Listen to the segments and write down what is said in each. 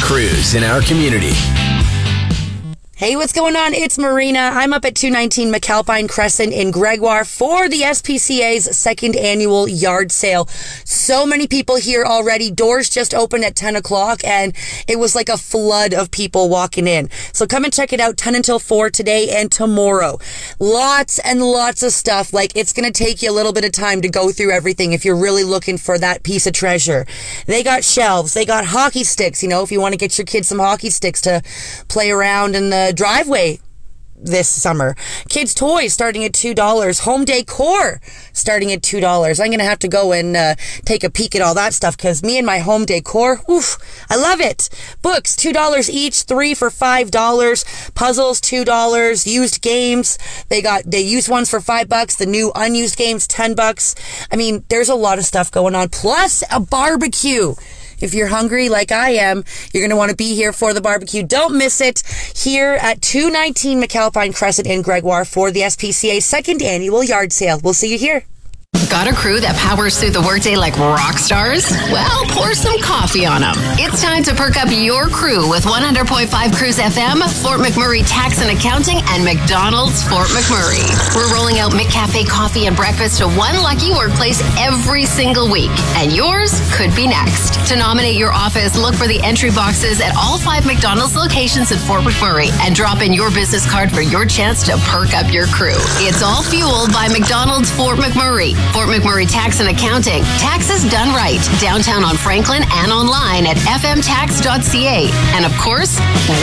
crews in our community. Hey, what's going on? It's Marina. I'm up at 219 McAlpine Crescent in Gregoire for the SPCA's second annual yard sale. So many people here already. Doors just opened at 10 o'clock and it was like a flood of people walking in. So come and check it out 10 until 4 today and tomorrow. Lots and lots of stuff. Like, it's going to take you a little bit of time to go through everything if you're really looking for that piece of treasure. They got shelves. They got hockey sticks, if you want to get your kids some hockey sticks to play around in the driveway this summer. Kids' toys starting at $2. Home decor starting at $2. I'm going to have to go and take a peek at all that stuff because me and my home decor, I love it. Books, $2 each, 3 for $5. Puzzles, $2. Used games, they used ones for $5. The new unused games, $10. I mean, there's a lot of stuff going on. Plus a barbecue. If you're hungry like I am, you're going to want to be here for the barbecue. Don't miss it here at 219 McAlpine Crescent in Gregoire for the SPCA second annual yard sale. We'll see you here. Got a crew that powers through the workday like rock stars? Well, pour some coffee on them. It's time to perk up your crew with 100.5 Cruise FM, Fort McMurray Tax and Accounting, and McDonald's Fort McMurray. We're rolling out McCafe coffee and breakfast to one lucky workplace every single week, and yours could be next. To nominate your office, look for the entry boxes at all 5 McDonald's locations in Fort McMurray and drop in your business card for your chance to perk up your crew. It's all fueled by McDonald's Fort McMurray. Fort McMurray Tax and Accounting. Taxes done right. Downtown on Franklin and online at fmtax.ca. And of course,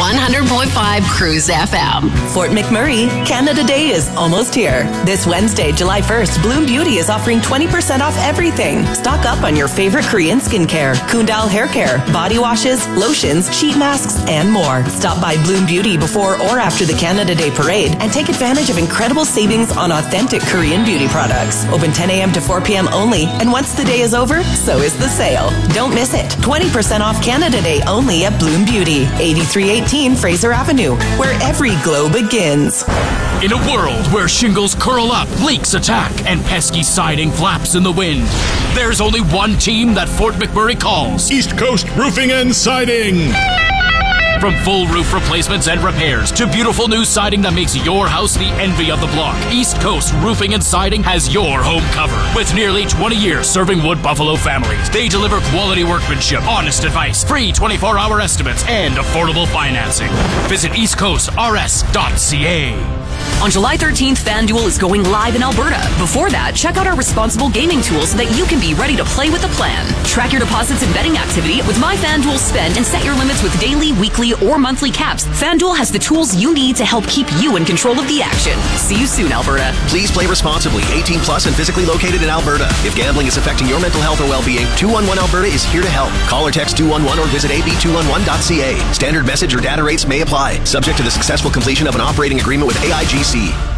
100.5 Cruise FM. Fort McMurray, Canada Day is almost here. This Wednesday, July 1st, Bloom Beauty is offering 20% off everything. Stock up on your favorite Korean skincare, Kundal hair care, body washes, lotions, sheet masks, and more. Stop by Bloom Beauty before or after the Canada Day parade and take advantage of incredible savings on authentic Korean beauty products. Open 10 a.m. to 4 p.m. only, and once the day is over, so is the sale. Don't miss it. 20% off Canada Day only at Bloom Beauty, 8318 Fraser Avenue, where every glow begins. In a world where shingles curl up, leaks attack, and pesky siding flaps in the wind, there's only one team that Fort McMurray calls East Coast Roofing and Siding. From full roof replacements and repairs to beautiful new siding that makes your house the envy of the block, East Coast Roofing and Siding has your home covered. With nearly 20 years serving Wood Buffalo families, they deliver quality workmanship, honest advice, free 24-hour estimates, and affordable financing. Visit eastcoastrs.ca. On July 13th, FanDuel is going live in Alberta. Before that, check out our responsible gaming tools so that you can be ready to play with a plan. Track your deposits and betting activity with My FanDuel Spend and set your limits with daily, weekly, or monthly caps. FanDuel has the tools you need to help keep you in control of the action. See you soon, Alberta. Please play responsibly. 18 plus and physically located in Alberta. If gambling is affecting your mental health or well-being, 211 Alberta is here to help. Call or text 211 or visit ab211.ca. Standard message or data rates may apply. Subject to the successful completion of an operating agreement with AIGC.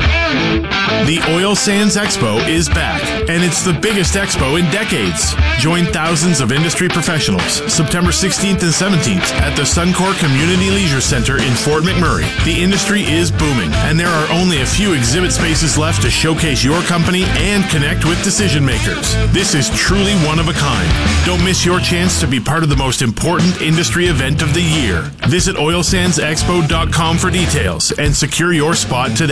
The Oil Sands Expo is back, and it's the biggest expo in decades. Join thousands of industry professionals September 16th and 17th at the Suncor Community Leisure Center in Fort McMurray. The industry is booming, and there are only a few exhibit spaces left to showcase your company and connect with decision makers. This is truly one of a kind. Don't miss your chance to be part of the most important industry event of the year. Visit oilsandsexpo.com for details and secure your spot today.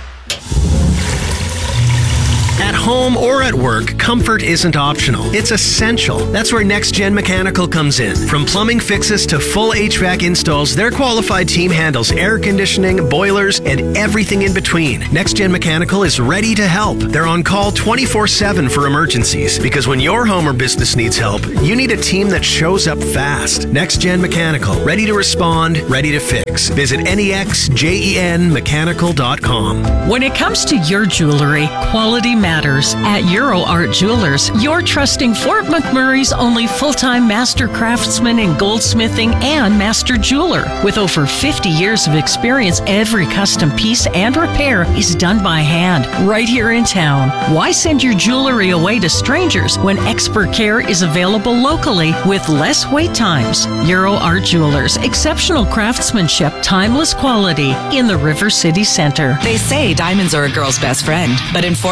At home or at work, comfort isn't optional. It's essential. That's where Next Gen Mechanical comes in. From plumbing fixes to full HVAC installs, their qualified team handles air conditioning, boilers, and everything in between. Next Gen Mechanical is ready to help. They're on call 24/7 for emergencies, because when your home or business needs help, you need a team that shows up fast. Next Gen Mechanical, ready to respond, ready to fix. Visit nexgenmechanical.com. When it comes to your jewelry, quality matters. At Euro Art Jewelers, you're trusting Fort McMurray's only full-time master craftsman in goldsmithing and master jeweler. With over 50 years of experience, every custom piece and repair is done by hand right here in town. Why send your jewelry away to strangers when expert care is available locally with less wait times? Euro Art Jewelers, exceptional craftsmanship, timeless quality in the River City Center. They say diamonds are a girl's best friend, but in Fort McMurray,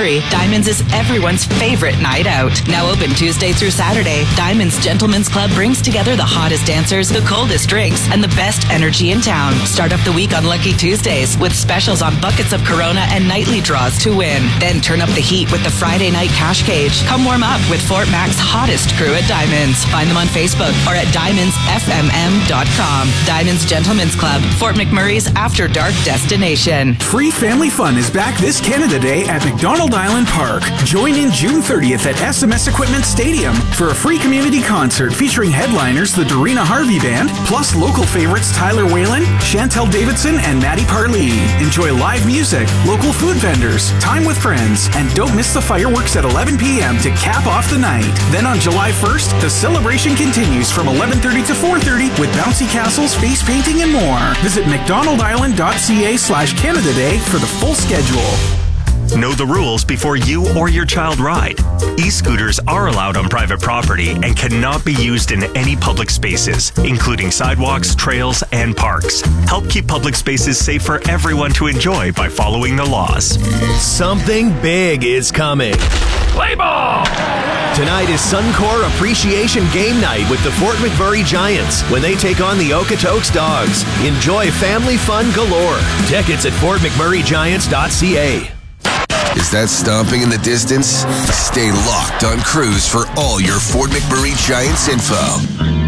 McMurray, Diamonds is everyone's favorite night out. Now open Tuesday through Saturday, Diamonds Gentlemen's Club brings together the hottest dancers, the coldest drinks, and the best energy in town. Start off the week on Lucky Tuesdays with specials on buckets of Corona and nightly draws to win. Then turn up the heat with the Friday night cash cage. Come warm up with Fort Mac's hottest crew at Diamonds. Find them on Facebook or at diamondsfmm.com. Diamonds Gentlemen's Club, Fort McMurray's after dark destination. Free family fun is back this Canada Day at McDonald Island Park. Join in June 30th at SMS Equipment Stadium for a free community concert featuring headliners the Dorina Harvey Band, plus local favorites Tyler Whalen, Chantel Davidson, and Maddie Parlee. Enjoy live music, local food vendors, time with friends, and don't miss the fireworks at 11 p.m. to cap off the night. Then on July 1st, the celebration continues from 11:30 to 4:30 with bouncy castles, face painting, and more. Visit mcdonaldisland.ca/Canada Day for the full schedule. Know the rules before you or your child ride. E-scooters are allowed on private property and cannot be used in any public spaces, including sidewalks, trails, and parks. Help keep public spaces safe for everyone to enjoy by following the laws. Something big is coming. Play ball! Tonight is Suncor Appreciation Game Night with the Fort McMurray Giants when they take on the Okotoks Dogs. Enjoy family fun galore. Tickets at fortmcmurraygiants.ca. Is that stomping in the distance? Stay locked on Cruise for all your Fort McMurray Giants info.